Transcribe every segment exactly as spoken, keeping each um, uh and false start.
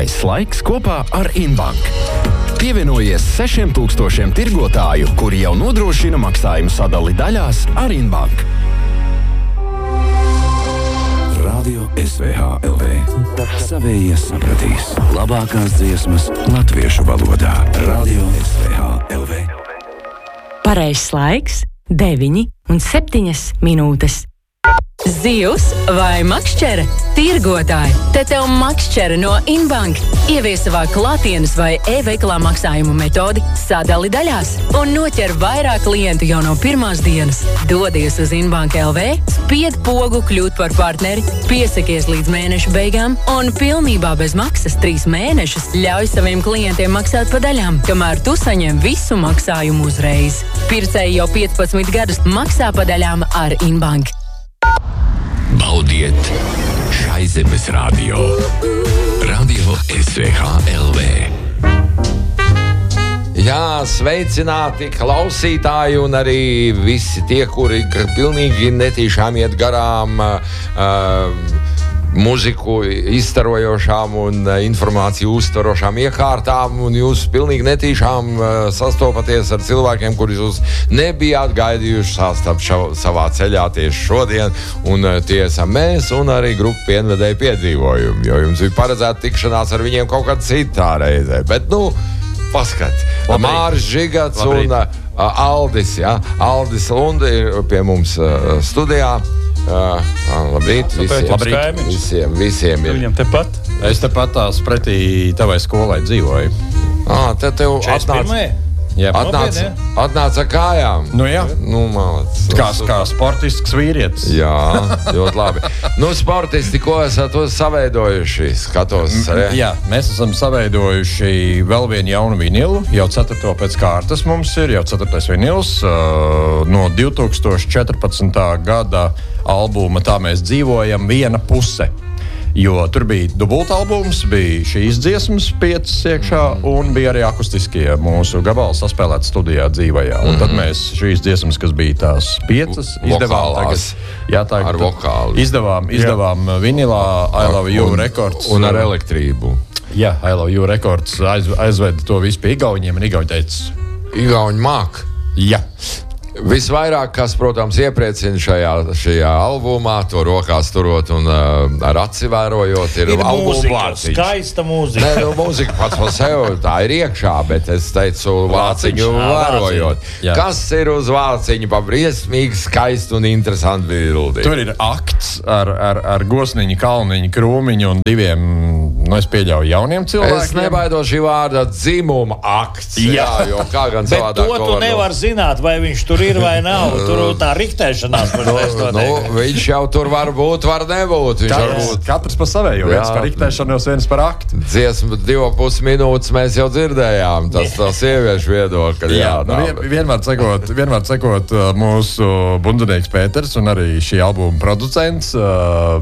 Pareizs laiks kopā ar Inbank. Pievienojies sešiem tūkstošiem tirgotāju, kuri jau nodrošina maksājumu sadali daļās ar Inbank. Radio S V H L V. Savējie sapratīs. Labākās dziesmas latviešu valodā. Radio S V H L V. Pareizs laiks deviņi un septiņas minūtes. Zivs vai makšķere? Tirgotāji, te tev makšķere no Inbank. Ievies savā klātienes vai e-veikalā maksājumu metodi, sadali daļās un noķer vairāk klientu jau no pirmās dienas. Dodies uz Inbank L V, spied pogu kļūt par partneri, piesakies līdz mēneša beigām un pilnībā bez maksas trīs mēnešus ļauj saviem klientiem maksāt pa daļām, kamēr tu saņem visu maksājumu uzreiz. Pircēji jau piecpadsmit gadus maksā pa daļām ar Inbank. Baudiet Šaizemes radio. Radio S V H L V. Jā, sveicināti klausītāji un arī visi tie, kuri pilnīgi netīšām iet garām uh, muziku izstarojošām un informāciju uztverošām iekārtām, un jūs pilnīgi netīšām uh, sastopaties ar cilvēkiem, kurus jūs nebijāt gaidījuši sastap šo, savā ceļā tieši šodien, un uh, tie esam mēs un arī grupa Pienvedēju piedzīvojumi, jo jums bija paredzēta tikšanās ar viņiem kaut kādā citā reizē, bet nu, paskat, Māris Žigats un uh, Aldis, ja? Aldis Lunde ir pie mums uh, studijā. Uh, labrīt, visiem, labrīt. visiem, visiem ir. Viņam tepat? Es tepat tās pretī tavai skolai dzīvoju. Ah, te tev atnāca, Jā, atnāca, atnāca ar kājām. Nu jā. Nu, malac. Kā, kā sportisks vīrietis. Jā, ļoti labi. Nu, sportisti, ko esat saveidojuši? Skatos. M- jā, mēs esam saveidojuši vēl vienu jaunu vinilu. Jau ceturto pēc kārtas mums ir, jau ceturtais vinils. Uh, no divtūkstoš četrpadsmitā gada albuma Tā mēs dzīvojam viena puse. Jo tur bija dubulta albums, bija šīs dziesmas piecas iekšā, un bija arī akustiskie mūsu gabali saspēlēt studijā dzīvajā. Un tad mēs šīs dziesmas, kas bija tās piecas, izdevām tagad, jā, tagad ar vokālu. Izdevām, izdevām vinilā I Love You un, Records. Un ar elektrību. Jā, I Love You Records aiz, aizveda to visu pie Igauņiem, un Igauņi teica, Igauņi māk. jā. Visvairāk, kas, protams, iepriecina šajā, šajā albumā, to rokās turot un uh, ar aci vērojot, ir, ir albuma mūzika, vārciņš. skaista mūzika. Nē, nu, mūzika pats par sevi, tā ir iekšā, bet es teicu vārciņu Vārciņš, jā, vērojot. Jā. Kas ir uz vārciņu pa briesmīgi skaistu un interesantu bildi? Tur ir akts ar, ar, ar Gosniņu, Kalniņu, Krūmiņu un diviem, nu es pieļauju, jauniem cilvēkiem. Es nebaidos šī vārda dzimuma akts. Jā, jā, jo kā gan Bet savādāk to tu nevar zināt, vai viņš tur ir vai nav. Tur tā riktēšanās par to nu, viņš jau tur var būt, var nebūt. Viņš var būt. Katrs par savējo, viens par riktēšanos, viens par aktu. Dziesmu divu pus minūtes mēs jau dzirdējām. Tas tā sieviešu viedokļi. Jā, Jā, nu, vien, vienmēr sekot, vienmēr sekot uh, mūsu bundzinieks Pēters un arī šī albuma producents uh,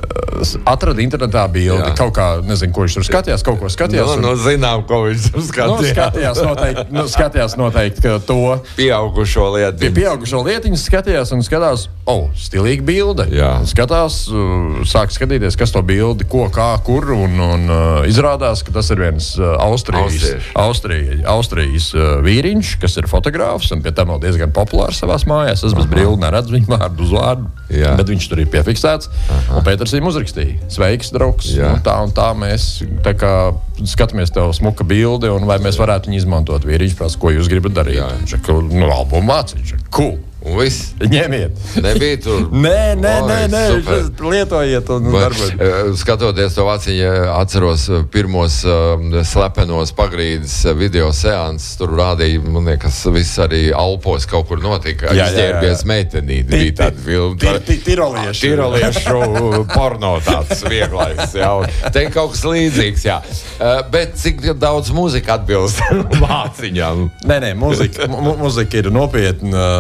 atrada internetā bildi. Jā. Kaut kā, nezinu, ko viņš tur skatījās, kaut ko skatījās. Nu, nu zinām, ko viņš tur un, nu, skatījās. skatījās noteikti, nu, skatījās noteikti, ka to Pieaugušo lietu. pie pieaugušo lietiņas skatījās un skatās, o, oh, stilīga bilde. Jā. Un skatās, uh, sāk skatīties, kas to bildi, ko, kā, kur, un, un uh, izrādās, ka tas ir viens uh, Austrijas, Austrijas, Austrijas uh, vīriņš, kas ir fotogrāfs, un pie tam vēl diezgan populārs savās mājās. Es bez brildu neredzu viņu vārdu uz vārdu, Jā. bet viņš tur ir piefiksēts. Aha. Un Pēters viņam uzrakstīja, sveiks, draugs, Jā. un tā un tā mēs tā kā skatāmies tev smuka bildi, un vai mēs varētu viņu izmantot. Vīriņš prasa, ko jūs gribat darīt. Jā. Viņš saka, nu, albumu māciņš, cool. Un viss. Ņemiet. Nebija tur. Nē, nē, Oi, nē, nē. super. Lietojiet un Bet, darbojiet. eh, skatoties to vaciņu, atceros eh, pirmos uh, slepenos pagrīdes eh, video seanses. Tur rādīja, man liekas, viss arī Alpos kaut kur notika. Jā, jā, jā, Izģērbies jā. meitenīti. Bija tāda filma. Ti- ti- tiroliešu. Tiroliešu porno tāds vieglais. Jā. Un te ir kaut kas līdzīgs, jā. Uh, bet cik daudz muzika atbilst vāciņām? Nē, nē, muzika, mu, muzika ir nopietna un,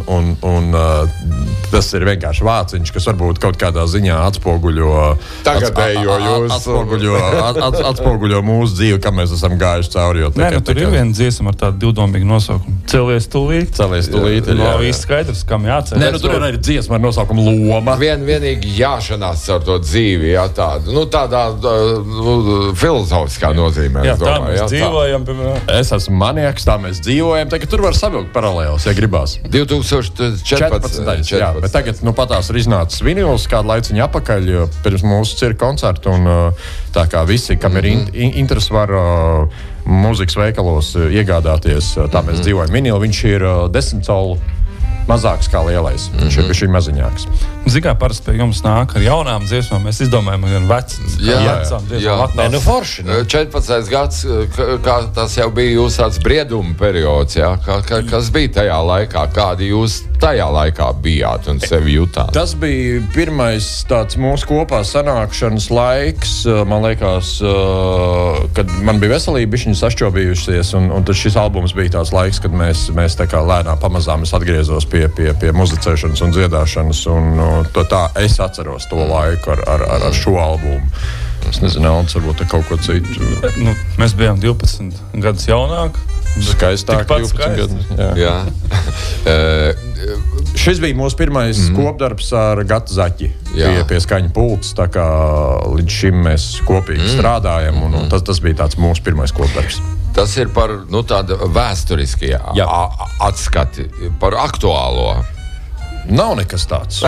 un, un uh, tas ir vienkārši vāciņš, kas varbūt kaut kādā ziņā atspoguļo tagadējo jūs. Atspoguļo, at, at, atspoguļo mūsu dzīvi, kā mēs esam gājuši cauri. Jo, Nē, nu, tur ir viena dziesma ar tādu divdomīgu nosaukumu. Celies tūlīt. Celies tūlīt. No viss skaidrs, kam jāceļ. Nē, nu, tur ir arī dziesma ar nosaukumu Loma. Vien vienīgi jāšanās ar to dzīvi, jā, tādu, nu, tādā uh, filozofiskā nozīmē. Jā, tā domāju, mēs jā, dzīvojam. Piemēram. Es esmu maniaks, tā mēs dzīvojam. Tagad tur var savilkt paralēlus, ja gribās. divi tūkstoši četrpadsmitais. Jā, bet tagad nu, patās ir iznācis vinils kādu laiciņu apakaļ pirms mūsu cirka koncerta. Un, tā kā visi, kam ir in, in, interesi, var uh, mūzikas veikalos iegādāties. Tā mēs mm. dzīvojam. Vinil, viņš ir uh, desmit colu mazāks kā lielais. Viņš mm-hmm. ir šī maziņāks. Zikā parasti pie jums nāk ar jaunām dziesmām. Mēs izdomājam gan vecas, jā, vecām dziesmām. Nē, nu forši. Ne? četrpadsmitais gads, kā tas jau bija jūsu tāds brieduma periods, jā? Kā, kā, kas bija tajā laikā? Kādi jūs tajā laikā bijāt un sevi jutāt? Tas bija pirmais tāds mūsu kopā sanākšanas laiks, man liekas, kad man bija veselība bišķiņi sašķobījušies, un, un tas šis albums bija tāds laiks, kad mēs, mēs tā kā lēnām pamazām es atgriezos pie, pie, pie muzicēšanas un dziedāšanas, un to tā es atceros to laiku ar, ar, ar, ar šo albumu. Es nezinu, Alns, varbūt kaut ko citu. Nu, mēs bijām divpadsmit gadus jaunāki. Skaistāk, divpadsmit gadus. Jā. Jā. Šis bija mūsu pirmais mm. kopdarbs ar Gatu Zaķi pie, pie skaņa pults, tā kā līdz šim mēs kopīgi mm. strādājam, un, un tas, tas bija tāds mūsu pirmais kopdarbs. Tas ir par, nu, tādu vēsturiski atskati, par aktuālo. Nav nekas tāds.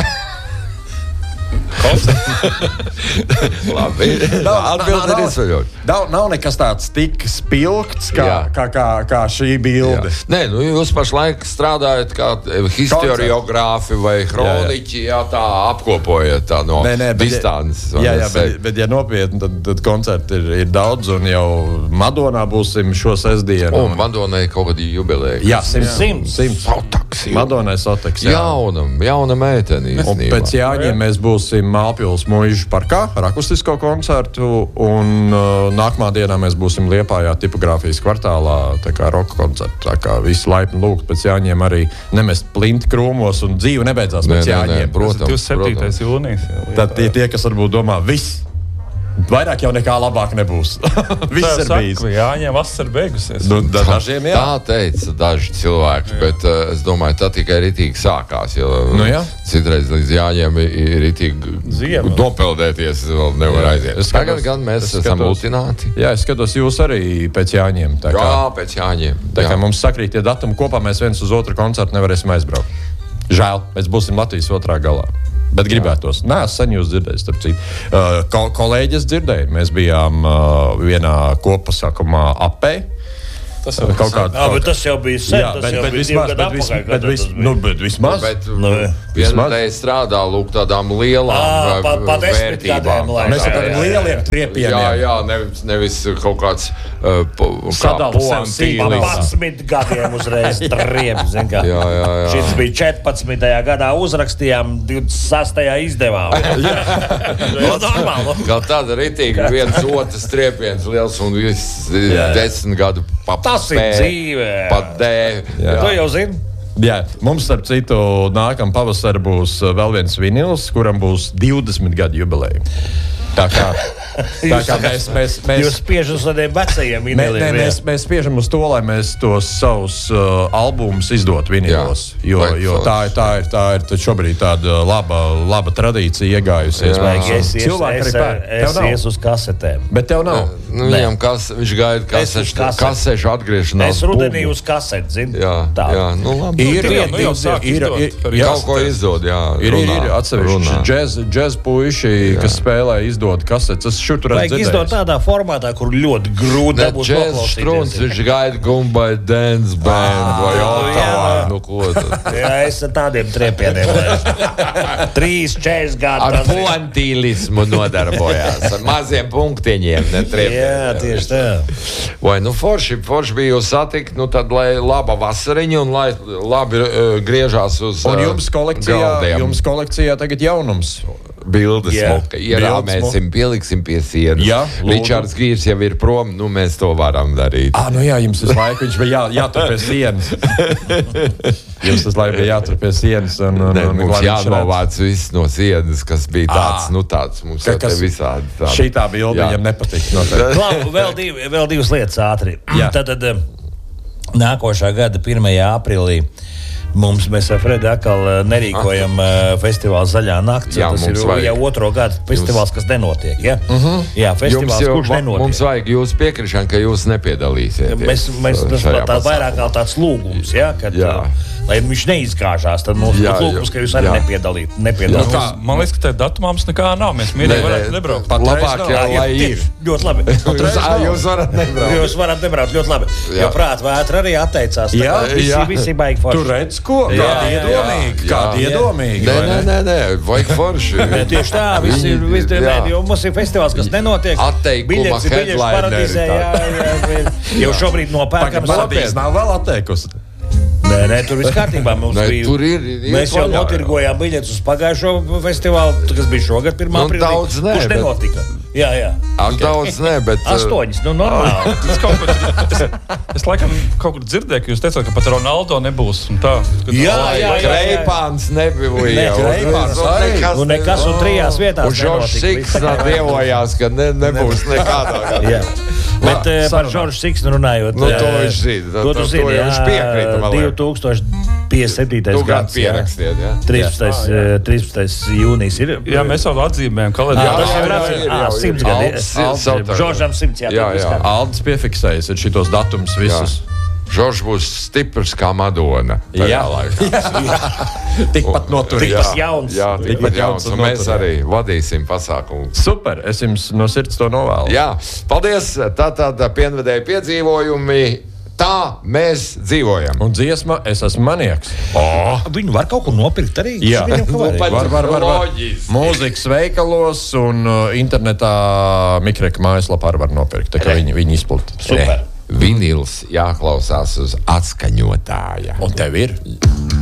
Labi, atbildi ir izsveļot. Nav, nav nekas tāds tik spilgts, kā, kā, kā, kā šī bilde. Jā. Nē, nu jūs pašlaik strādājat kā historiogrāfi vai hroniķi, jā, tā apkopojat tā no nē, nē, distances. Jā, jā, bet, bet ja nopietni, tad, tad koncerti ir, ir daudz, un jau Madonā būsim šo sestdienu. Un Madonai kaut kādi jubileji. Jā, simts. Simts. Sotaks. Madonai Sotaks, jā. Jauna, jauna meiteni. Un pēc Jāņiem mēs būsim Mālpils Muižu parkā ar akustisko koncertu, un uh, nākamā dienā mēs būsim Liepājā tipogrāfijas kvartālā, tā kā roka koncertu. Tā kā visi laipni lūgt pēc Jāņiem arī nemest plinti krūmos, un dzīve nebeidzās pēc nē, Jāņiem. Nē, nē, protams, divdesmit septītais jūnijas. Tad tie, tie, kas varbūt domā, viss. Vairāk jau nekā labāk nebūs. Viss ir bijis. Jāņem vasara beigusies. Nu, da, dažiem, jā. Tā teica daži cilvēki, jā. Bet uh, es domāju, tā tikai ritīgi sākās. Jo, nu, jā. Citreiz līdz Jāņem ir ritīgi dopeldēties, vēl nevar jā. Aiziet. Skatos, tagad gan mēs esam skatos, mutināti. Jā, es skatos jūs arī pēc Jāņem. Tā kā, jā, pēc Jāņem. Tā kā jā. Mums sakrīt tie datumi kopā, mēs viens uz otru koncertu nevarēsim aizbraukt. Žēl, mēs būsim Latvijas otrā galā. Bet gribētos. Nē, es sen jūs dzirdēju, starp citu. Uh, kol kolēģis dzirdēju. Mēs bijām uh, vienā kopasākumā apē. Tas jau, kaut kād, jā, bet tas jau bija sen, jā, tas bet, jau bet bija divi gadu apakaļ. Bet, vis, nu, bet vismaz. Bet, nu, vienreiz strādā lūk tādām lielām à, pa, pa vērtībām. Mēs ar tādiem lieliem triepieniem. Jā, jā, nevis, nevis kaut kāds uh, poantīlis. padsmit gadiem uzreiz triep, zin kā. Jā, jā, jā. Šis bija četrpadsmitajā gadā uzrakstījām, divdesmit sastajā izdevām. No normāli. Kā tāda ritīgi, viens otrs triepiens liels un viss desmit gadu papēr. Tas ir dzīve. Pat dē. To jau zini. Jā, mums, starp citu, nākamā pavasara būs vēl viens vinils, kuram būs divdesmit gadu jubileja. Tā kā, tā kā mēs, mēs, mēs... Jūs spiežat uz tādiem vecajiem viniliem. Nē, nē, mēs, mēs spiežam uz to, lai mēs tos savus uh, albumus izdot vinilos. Jā, jo jo tā, ir, tā, ir, tā ir šobrīd tāda laba, laba tradīcija iegājusies. Es, es, es, es ies uz kasetēm. Bet tev nav. Nu, viņam kas, viņš gaida kasešu, kasešu atgriešanās. Es rudenī uz kaseti, zini. Jā, tā. Jā, nu labi. Ir, nu, nu, jau sāk ir, izdot. Ir, Ir, ir, kaut ko izdod, jā. Ir, ir, ir atsevišķi džez, džez puiši, jā. Kas spēlē izdod kasetes. Es šur tur vajag izdot tādā formātā, kur ļoti grūti dabūt noklausīties. Strunts, viņš gaida Gumbai Dance Band vai Ottawa. Nu, ko tad? Jā, es ar tādiem triepieniem. Trīs, četrs gadu. Ar poantīlismu nodarbojās. Ar maziem punktiņiem, ne triepieniem. Jā, tieši tā. Vai, nu, forši, forši bija jūs satikt, nu, tad, lai laba vasariņa un lai labi uh, griežās uz uh, un jums kolekcijā, galdiem. Jums kolekcijā tagad jaunums. bildes Jā. smuka. Ierāmēsim, pieliksim pie sienas. Jā, lūdzu. Ričards Gīrs jau ir prom, nu mēs to varam darīt. Ah, nu jā, jums tas laiku viņš bija jā, jātur pie sienas. Jums tas laiku bija jātur pie sienas. Un, un, Ne, un, mums un, jānovāc viss no sienas, kas bija tāds, À. nu tāds, mums Ka- jau te kas- visādi tādi. Šitā bilde Jā. viņam nepatīk. Noteikti. Labi, vēl, div, vēl divas lietas ātri. Jā. Tad, tad nākošā gada pirmajā aprīlī mums mēs ar Fredi atkal nerīkojam uh, festivālu Zaļā nakts. Jā, Tas ir mums vajag. jau otro gadu festivāls, kas nenotiek. Ja? Uh-huh. Jā, Jums festivāls, jau, kurš va- nenotiek. mums vajag jūsu piekrišanu, ka jūs nepiedalīsieties. Mēs, mēs tas šajā tā vairāk kā pasākumā. tāds lūgums, ja, kad, Jā. uh, lai viņš neizgāžās, tad mums Jā, būtu lūgums, ka jūs arī jā. nepiedalīt, nepiedalīt. Nu, kā? Man liekas, ka tajā datumā mums nekā nav. Mēs mierīgi Nē, varētu nē, nebraukt. Pat Labāk reiz jau, nav. lai ir. Tieši, ļoti labi. Jūs, ā, jūs varat nebraukt. Jūs varat nebraukt ļoti labi. Jā. Jo prāta vētra arī atteicās. Jā, Tā kā visi, jā. visi baigi forši. Tu redz, ko? Jā, Kādi jā, iedomīgi. jā. Kādi Jā. iedomīgi. Nē, vai nē, ne? nē, nē, vajag forši. Jā, tieši tā, visi ir. Viņi- Visi, jā. nē, jo mums ir festivāls, kas nenotiek. Atteikuma Biļetes ir biļešu headlineri paradīzē. Jā, jā, jā. Jau šobrīd nopērkam. Paradīze nav vēl atteikusi. Nē, nē, tur viss kārtībā. Mums Nē, bija, tur ir- ir mēs jau vaļā, jā. notirgojām biļetes uz pagājušo festivālu, kas bija šogad pirmā Nu, aprīlī. daudz nē, Kurš bet- nenotika? Jā, jā. Ak, daudz ne, bet... uh, Astoņas, nu normāli. Es, kaut kur, es, es laikam kaut kur dzirdēju, ka jūs teicāt, ka pat Ronaldo nebūs. un Tā, Kad- Jā, Ai, jā, jā, jā. Kreipāns nebija. Ne, jau. Kreipāns Un arī. nekas Un nekas un trijās vietās Un Žoržs nenotika. Siks dievojās, ka ne, nebūs nekādā gadā. Jā. Bet eh, par sarunā. Žoržu Siksnu runājot. Nu, to eh, viņš zina. To To- tu to zini, jau viņš jā, piekrita, man liekas. divi tūkstoši piecdesmit septītais Tu gan gads. jā. pierakstiet, jā? trīspadsmitais eh, trīspadsmitais jūnijas ir. Jā, mēs jau atzīmējam kalendāru. Jā, tas jau ir jā, atzīmēts. ir, Ā, jau ir. simts gadi. Alts- Alts- Alts- Žoržam simts, jā, Jā, viss jā. kārtībā. Aldis piefiksējis ir šitos datumus visus. Žoržs būs stiprs kā Madona. tajā Jā. laikā. Tikpat noturīgi. Tikpat jauns. Jā, tikpat Tikpat jauns. jauns Un un mēs noturīgi. arī vadīsim pasākumu. Super, es jums no sirds to novēlu. Jā, paldies. Tātad pienvedēju piedzīvojumi. Tā mēs dzīvojam. Un dziesma, es esmu manieks. Viņu var kaut kur nopirkt arī. Jā, Viņam kaut Nu, var. pat- var, var, var, var. Loģiski. Mūzikas veikalos un uh, internetā Mikreka mājaslapā arī var nopirkt. Tā kā viņi, viņi izplatīja. Super. Vinils jāklausās uz atskaņotāja. Un tev ir?